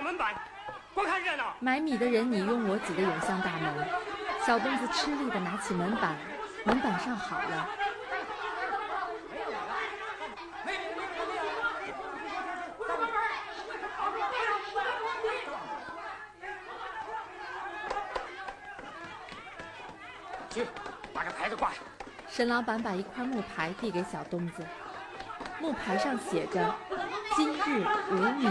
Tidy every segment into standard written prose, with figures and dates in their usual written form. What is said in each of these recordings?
门板，光看热闹。 买米的人你拥我挤地涌向大门，小东子吃力地拿起门板，门板上好了。 去，把这牌子挂上。 沈老板把一块木牌递给小东子，木牌上写着“今日无米”。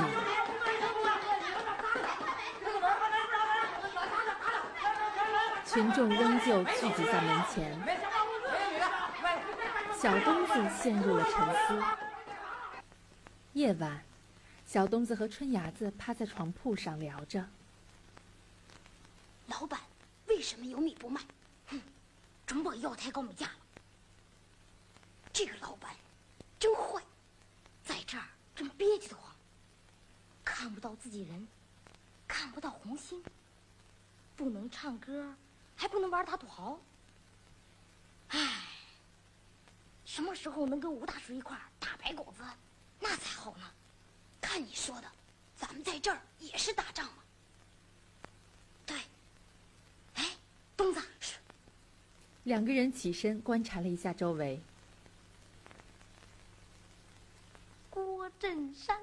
群众仍旧聚集在门前，小东子陷入了沉思。夜晚，小东子和春芽子趴在床铺上聊着。 老板为什么有米不卖？准把药抬高米价了。这个老板真坏，在这儿真憋屈得慌，看不到自己人，看不到红星，不能唱歌，还不能玩打土豪。唉，什么时候能跟吴大叔一块儿打白狗子，那才好呢。看你说的，咱们在这儿也是打仗嘛。对，哎，东子是。 两个人起身观察了一下周围。 郭振山，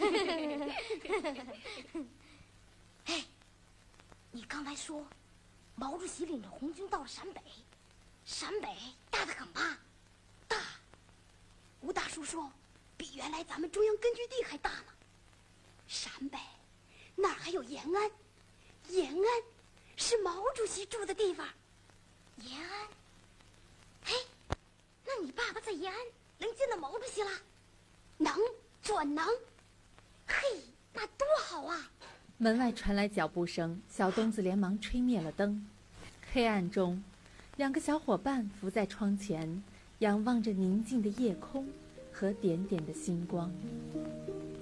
哎，你刚才说毛主席领着红军到了陕北，陕北大得很吧？大。吴大叔说，比原来咱们中央根据地还大呢。陕北那儿还有延安，延安是毛主席住的地方。延安，嘿，那你爸爸在延安能见到毛主席了？能转能，嘿，那多好啊！ 门外传来脚步声，小东子连忙吹灭了灯。黑暗中，两个小伙伴伏在窗前，仰望着宁静的夜空和点点的星光。